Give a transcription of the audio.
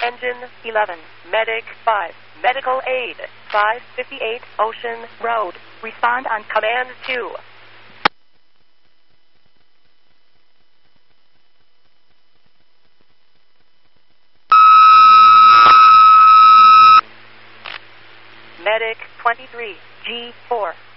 Engine 11, Medic 5, Medical Aid 558 Ocean Road. Respond on Command 2. Medic 23, G4.